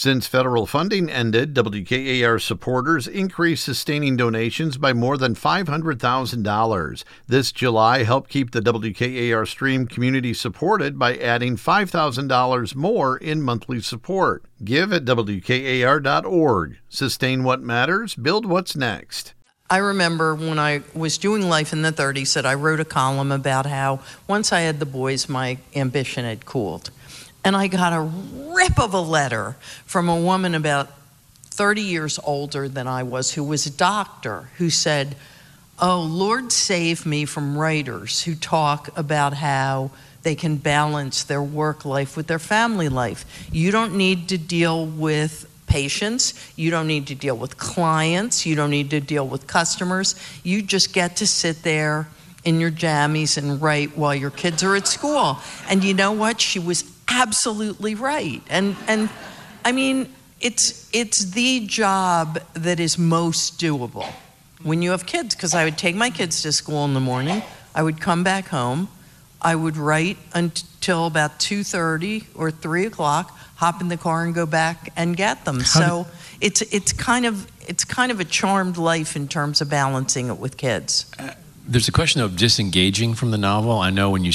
Since federal funding ended, WKAR supporters increased sustaining donations by more than $500,000. This July helped keep the WKAR stream community supported by adding $5,000 more in monthly support. Give at WKAR.org. Sustain what matters, build what's next. I remember when I was doing Life in the 30s that I wrote a column about how once I had the boys, my ambition had cooled. And I got a rip of a letter from a woman about 30 years older than I was, who was a doctor, who said, "Oh, Lord save me from writers who talk about how they can balance their work life with their family life. You don't need to deal with patients. You don't need to deal with clients. You don't need to deal with customers. You just get to sit there in your jammies and write while your kids are at school." And you know what? She was absolutely right. And I mean, it's the job that is most doable when you have kids, because I would take my kids to school in the morning. I would come back home. I would write until about 2:30 or 3 o'clock, hop in the car and go back and get them. So it's kind of a charmed life in terms of balancing it with kids. There's a question of disengaging from the novel. I know when you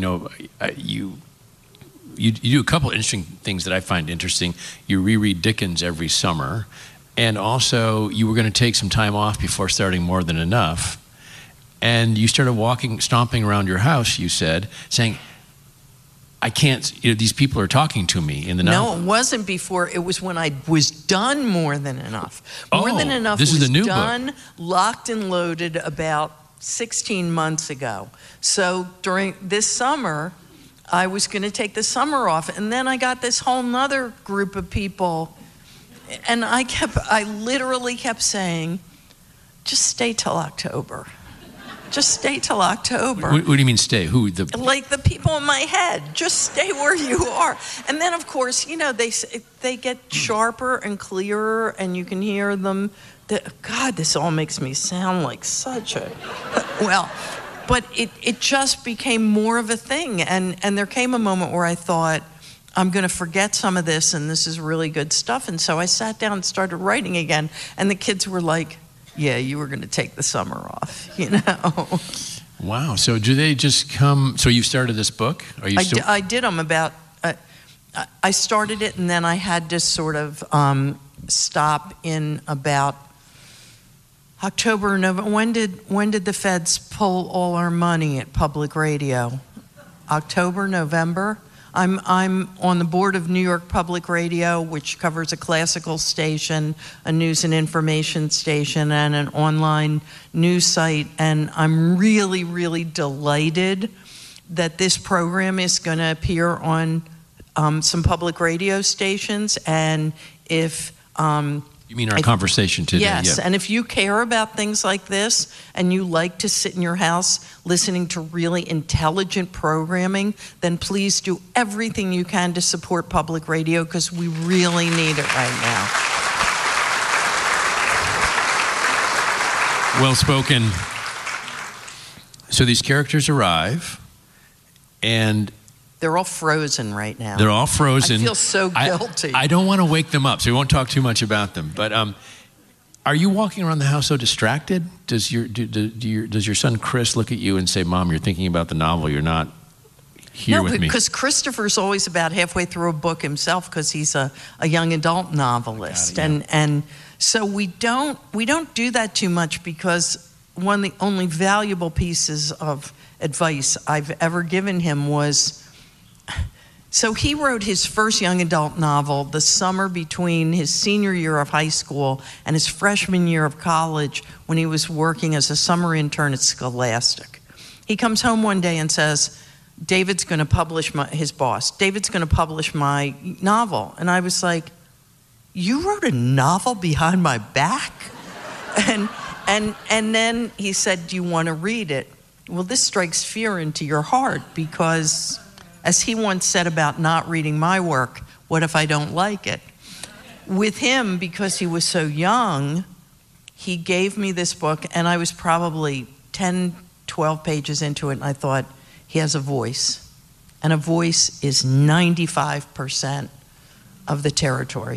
do a couple interesting things that I find interesting. You reread Dickens every summer, and also you were going to take some time off before starting More Than Enough, and you started stomping around your house, you said, saying, "I can't, these people are talking to me in the novel." No, it wasn't before. It was when I was done More Than Enough. More Than Enough this was is the new done, book. Locked and loaded about 16 months ago. So during this summer, I was going to take the summer off, and then I got this whole nother group of people, and I literally kept saying, "Just stay till October. Just stay till October." What do you mean stay? Who? Like the people in my head. Just stay where you are. And then, of course, they get sharper and clearer, and you can hear them. God, this all makes me sound like such a... Well... But it just became more of a thing. And there came a moment where I thought, I'm going to forget some of this, and this is really good stuff. And so I sat down and started writing again. And the kids were like, "Yeah, you were going to take the summer off, Wow. So do they just come? So you started this book? Are you still? I did them about... I started it, and then I had to sort of stop in about... October, November. When did the feds pull all our money at public radio? October, November. I'm on the board of New York Public Radio, which covers a classical station, a news and information station, and an online news site. And I'm really, really delighted that this program is going to appear on some public radio stations. And if you mean our conversation today? Yes, yeah. And if you care about things like this and you like to sit in your house listening to really intelligent programming, then please do everything you can to support public radio, because we really need it right now. Well spoken. So these characters arrive, and... They're all frozen right now. They're all frozen. I feel so guilty. I don't want to wake them up, so we won't talk too much about them. But are you walking around the house so distracted? Does your son Chris look at you and say, "Mom, you're thinking about the novel. You're not here with me"? No, because Christopher's always about halfway through a book himself, because he's a young adult novelist, and so we don't do that too much, because one of the only valuable pieces of advice I've ever given him was. So he wrote his first young adult novel the summer between his senior year of high school and his freshman year of college, when he was working as a summer intern at Scholastic. He comes home one day and says, David's going to publish David's going to publish my novel. And I was like, "You wrote a novel behind my back?" And then he said, "Do you want to read it?" Well, this strikes fear into your heart, because... as he once said about not reading my work, what if I don't like it? With him, because he was so young, he gave me this book, and I was probably 10, 12 pages into it, and I thought, he has a voice. And a voice is 95% of the territory.